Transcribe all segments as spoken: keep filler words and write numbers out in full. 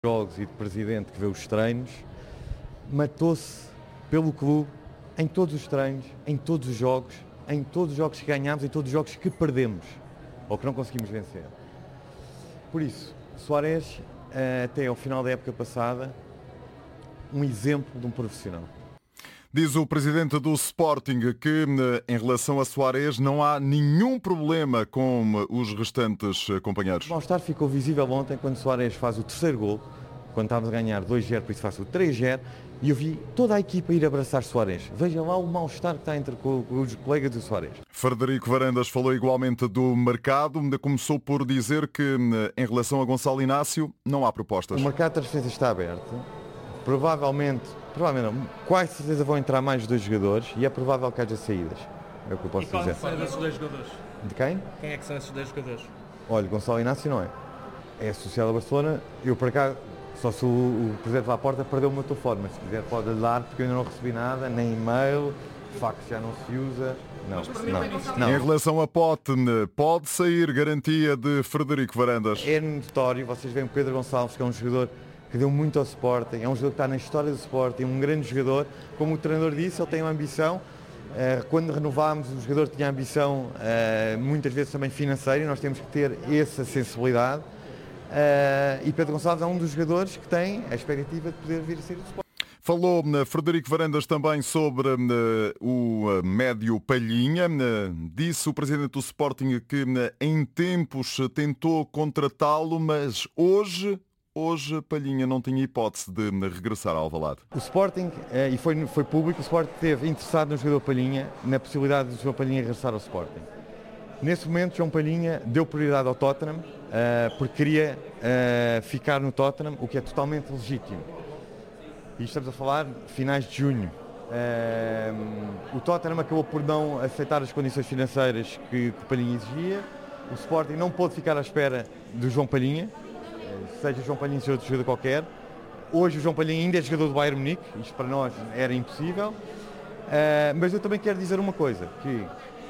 jogos e de presidente que vê os treinos, matou-se pelo clube em todos os treinos, em todos os jogos, em todos os jogos que ganhámos, em todos os jogos que perdemos ou que não conseguimos vencer. Por isso, Soares, até ao final da época passada, um exemplo de um profissional. Diz o presidente do Sporting que, em relação a Soares, não há nenhum problema com os restantes companheiros. O mal-estar ficou visível ontem quando Soares faz o terceiro gol, quando estávamos a ganhar dois a zero, por isso faz o três a zero, e eu vi toda a equipa ir abraçar Soares. Veja lá o mal-estar que está entre os colegas do Soares. Frederico Varandas falou igualmente do mercado, começou por dizer que, em relação a Gonçalo Inácio, não há propostas. O mercado de transferências está aberto, provavelmente... Provavelmente não, quase certeza vão entrar mais dois jogadores e é provável que haja saídas. É o que eu posso e qual dizer. Quem são esses dois jogadores? De quem? Quem é que são esses dois jogadores? Olha, Gonçalo Inácio não é. É associado a Barcelona. Eu para cá, só se o, o presidente lá à porta perdeu o meu telefone, mas se quiser pode dar, porque eu ainda não recebi nada, nem e-mail, fax já não se usa. Não, não, não. Em relação a Pote, pode sair garantia de Frederico Varandas? É notório, vocês veem o Pedro Gonçalves, que é um jogador que deu muito ao Sporting, é um jogador que está na história do Sporting, um grande jogador, como o treinador disse, ele tem uma ambição, quando renovámos o jogador tinha ambição muitas vezes também financeira e nós temos que ter essa sensibilidade e Pedro Gonçalves é um dos jogadores que tem a expectativa de poder vir a ser do Sporting. Falou Frederico Varandas também sobre o médio Palhinha. Disse o presidente do Sporting que em tempos tentou contratá-lo, mas hoje... Hoje, Palhinha não tinha hipótese de regressar ao Alvalade. O Sporting, e foi, foi público, o Sporting esteve interessado no jogador Palhinha, na possibilidade de João Palhinha regressar ao Sporting. Nesse momento, João Palhinha deu prioridade ao Tottenham, porque queria ficar no Tottenham, o que é totalmente legítimo. E estamos a falar de finais de junho. O Tottenham acabou por não aceitar as condições financeiras que, que o Palhinha exigia. O Sporting não pôde ficar à espera do João Palhinha, seja o João Palhinha, seja outro jogador qualquer. Hoje o João Palhinha ainda é jogador do Bayern Munique, isto para nós era impossível. Uh, mas eu também quero dizer uma coisa, que uh,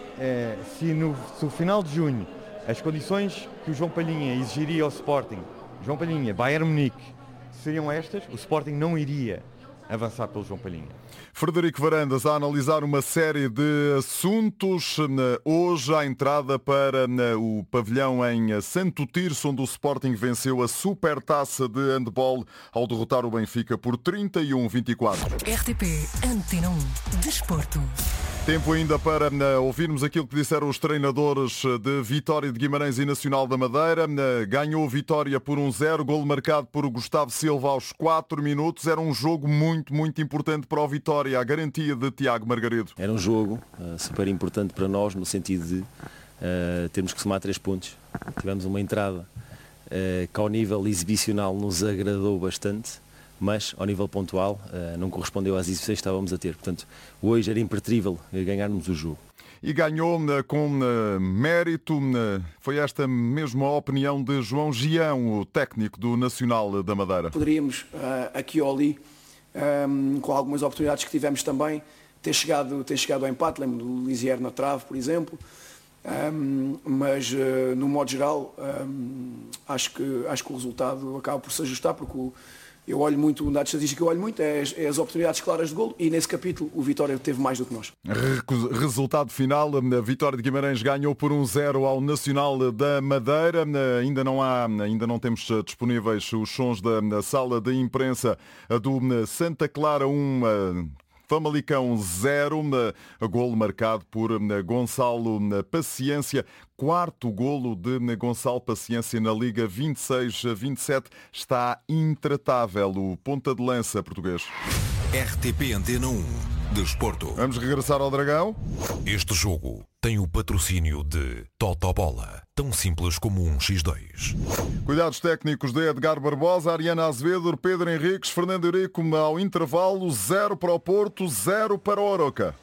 se, no, se no final de junho as condições que o João Palhinha exigiria ao Sporting, João Palhinha, Bayern Munique, seriam estas, o Sporting não iria avançar pelo João Palhinha. Frederico Varandas a analisar uma série de assuntos. Hoje a entrada para o pavilhão em Santo Tirso, onde o Sporting venceu a Supertaça de handball ao derrotar o Benfica por trinta e um a vinte e quatro. R T P Antena um Desporto. Tempo ainda para ouvirmos aquilo que disseram os treinadores de Vitória de Guimarães e Nacional da Madeira. Ganhou Vitória por um zero, golo marcado por Gustavo Silva aos quatro minutos. Era um jogo muito, muito importante para o Vitória, a garantia de Tiago Margaredo. Era um jogo uh, super importante para nós, no sentido de uh, termos que somar três pontos. Tivemos uma entrada uh, que ao nível exibicional nos agradou bastante, mas ao nível pontual uh, não correspondeu às exibições que estávamos a ter. Portanto, hoje era impertrível ganharmos o jogo. E ganhou com uh, mérito. Uh, foi esta mesma opinião de João Gião, o técnico do Nacional da Madeira. Poderíamos, uh, aqui ou ali, um, com algumas oportunidades que tivemos também, ter chegado, ter chegado ao empate. Lembro do Lisier na trave, por exemplo. Um, mas, uh, no modo geral, um, acho, que, acho que o resultado acaba por se ajustar, porque o Eu olho muito, um dado estatístico que eu olho muito é as, é as oportunidades claras de golo e nesse capítulo o Vitória teve mais do que nós. Resultado final, a Vitória de Guimarães ganhou por um zero ao Nacional da Madeira. Ainda não há, ainda não temos disponíveis os sons da sala de imprensa do Santa Clara um, Famalicão zero, golo marcado por Gonçalo Paciência. Quarto golo de Gonçalo Paciência na Liga vinte e seis a vinte e sete. Está intratável o ponta de lança português. R T P Antena um Desporto. Vamos regressar ao Dragão. Este jogo tem o patrocínio de Totobola, tão simples como um xis dois. Cuidados técnicos de Edgar Barbosa, Ariana Azevedo, Pedro Henriques, Fernando Eurico ao intervalo, zero para o Porto, zero para o Oroca.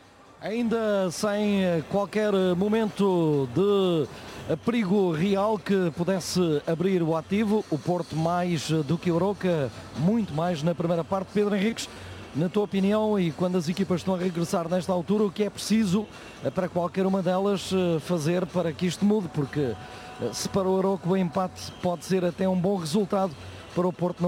Ainda sem qualquer momento de perigo real que pudesse abrir o ativo, o Porto mais do que o Oroca, muito mais na primeira parte. Pedro Henriques, na tua opinião, e quando as equipas estão a regressar nesta altura, o que é preciso para qualquer uma delas fazer para que isto mude? Porque se para o Oroca o empate pode ser até um bom resultado, para o Porto não